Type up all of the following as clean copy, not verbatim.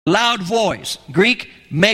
loud voice. Greek,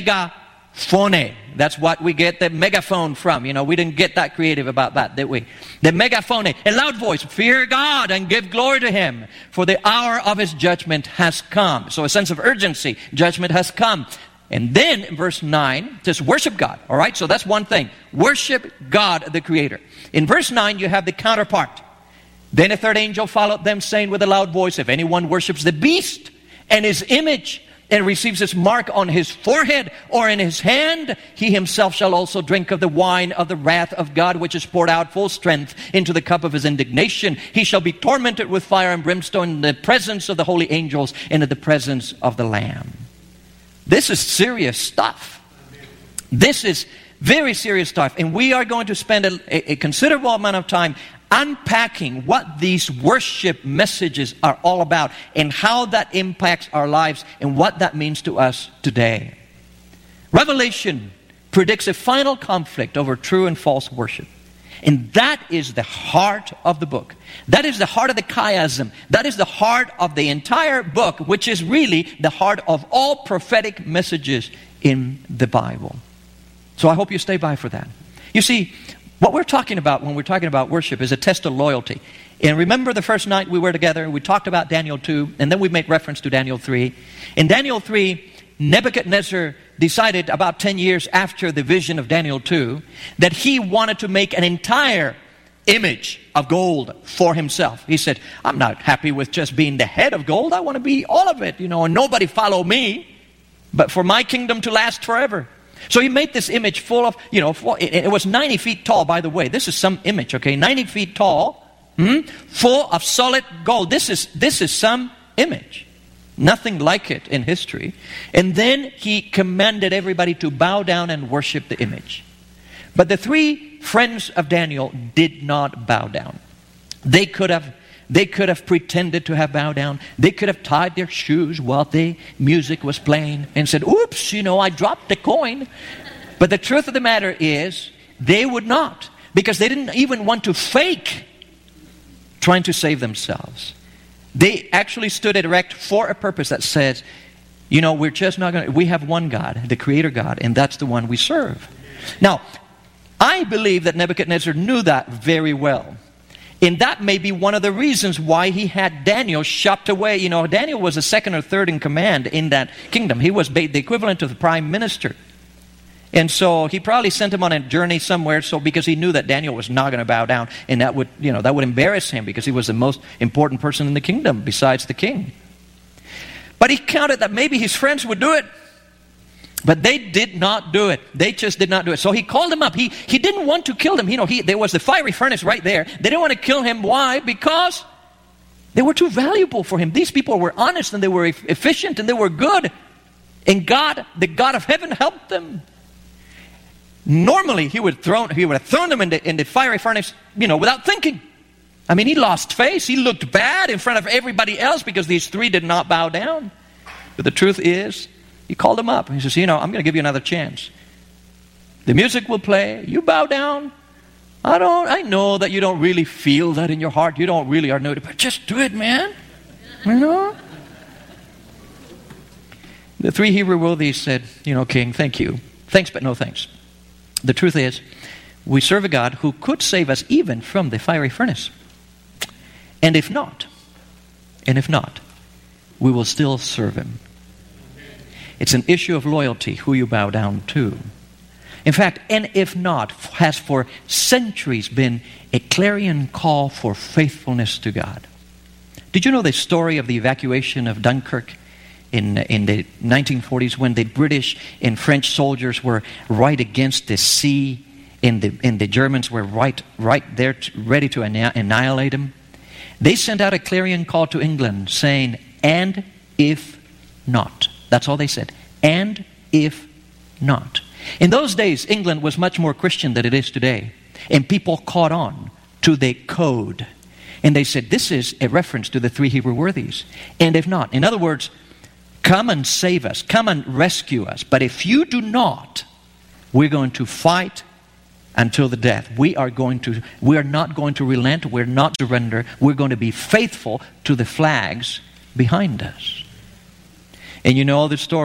megaphone. That's what we get the megaphone from. We didn't get that creative about that, did we? The megaphone, a loud voice. Fear God and give glory to Him, for the hour of His judgment has come. So a sense of urgency. Judgment has come. And then in verse 9, it says worship God. All right, so that's one thing. Worship God, the Creator. In verse 9, you have the counterpart. Then a third angel followed them, saying with a loud voice, if anyone worships the beast and his image, and receives his mark on his forehead or in his hand, he himself shall also drink of the wine of the wrath of God, which is poured out full strength into the cup of His indignation. He shall be tormented with fire and brimstone in the presence of the holy angels and in the presence of the Lamb. This is serious stuff. This is very serious stuff. And we are going to spend a considerable amount of time unpacking what these worship messages are all about and how that impacts our lives and what that means to us today. Revelation predicts a final conflict over true and false worship. And that is the heart of the book. That is the heart of the chiasm. That is the heart of the entire book, which is really the heart of all prophetic messages in the Bible. So I hope you stay by for that. You see, what we're talking about when we're talking about worship is a test of loyalty. And remember the first night we were together, we talked about Daniel 2, and then we made reference to Daniel 3. In Daniel 3, Nebuchadnezzar decided about 10 years after the vision of Daniel 2 that he wanted to make an entire image of gold for himself. He said, I'm not happy with just being the head of gold. I want to be all of it, and nobody follow me, but for my kingdom to last forever. So he made this image full of, it was 90 feet tall, by the way. This is some image, okay? 90 feet tall, full of solid gold. This is some image. Nothing like it in history. And then he commanded everybody to bow down and worship the image. But the three friends of Daniel did not bow down. They could have pretended to have bowed down. They could have tied their shoes while the music was playing and said, oops, I dropped the coin. But the truth of the matter is, they would not. Because they didn't even want to fake trying to save themselves. They actually stood erect for a purpose that says, we're just not going to, we have one God, the Creator God, and that's the one we serve. Now, I believe that Nebuchadnezzar knew that very well. And that may be one of the reasons why he had Daniel shopped away. Daniel was the second or third in command in that kingdom. He was the equivalent of the prime minister. And so he probably sent him on a journey somewhere because he knew that Daniel was not going to bow down. And that would embarrass him because he was the most important person in the kingdom besides the king. But he counted that maybe his friends would do it. But they did not do it. They just did not do it. So he called him up. He didn't want to kill them. There was the fiery furnace right there. They didn't want to kill him. Why? Because they were too valuable for him. These people were honest and they were efficient and they were good. And God, the God of heaven, helped them. Normally, he would have thrown them in the fiery furnace, without thinking. He lost face. He looked bad in front of everybody else because these three did not bow down. But the truth is, he called them up. He says, I'm going to give you another chance. The music will play. You bow down. I know that you don't really feel that in your heart. You don't really are noted, but just do it, man. The three Hebrew worthies said, King, thank you. Thanks, but no thanks. The truth is, we serve a God who could save us even from the fiery furnace. And if not, we will still serve Him. It's an issue of loyalty who you bow down to. In fact, and if not, has for centuries been a clarion call for faithfulness to God. Did you know the story of the evacuation of Dunkirk in the 1940s when the British and French soldiers were right against the sea and the Germans were right there ready to annihilate them? They sent out a clarion call to England saying, and if not. That's all they said. And if not. In those days, England was much more Christian than it is today. And people caught on to the code. And they said, this is a reference to the three Hebrew worthies. And if not. In other words, come and save us. Come and rescue us. But if you do not, we're going to fight until the death. We are not going to relent. We're not surrender. We're going to be faithful to the flags behind us. And you know the story.